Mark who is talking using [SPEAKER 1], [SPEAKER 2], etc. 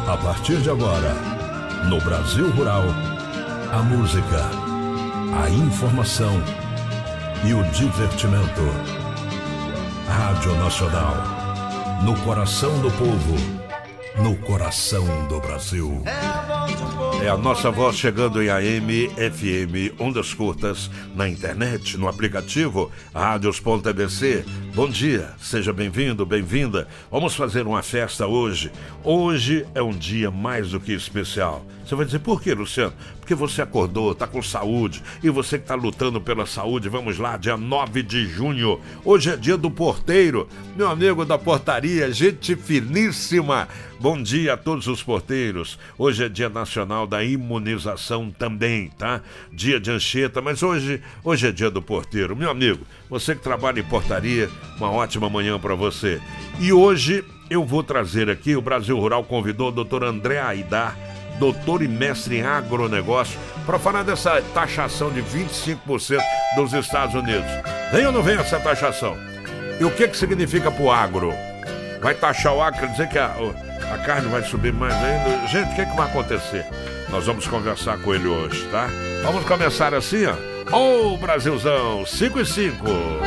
[SPEAKER 1] A partir de agora, no Brasil Rural, a música, a informação e o divertimento. Rádio Nacional, no coração do povo, no coração do Brasil.
[SPEAKER 2] É a nossa voz chegando em AM, FM, ondas curtas, na internet, no aplicativo radios.tbc. Bom dia, seja bem-vindo, bem-vinda. Vamos fazer uma festa hoje. Hoje é um dia mais do que especial. Você vai dizer, por quê, Luciano? Porque você acordou, está com saúde, e você que está lutando pela saúde, vamos lá, dia 9 de junho. Hoje é dia do porteiro, meu amigo da portaria, gente finíssima. Bom dia a todos os porteiros. Hoje é dia nacional da imunização também, tá? Dia de Anchieta, mas hoje é dia do porteiro. Meu amigo, você que trabalha em portaria, uma ótima manhã para você. E hoje eu vou trazer aqui, o Brasil Rural convidou o doutor André Aidar, doutor e mestre em agronegócio, para falar dessa taxação de 25% dos Estados Unidos. Vem ou não vem essa taxação? E o que significa pro agro? Vai taxar o agro, quer dizer que a carne vai subir mais ainda? Gente, o que vai acontecer? Nós vamos conversar com ele hoje, tá? Vamos começar assim, ó. Ô, Brasilzão, 5 e 5.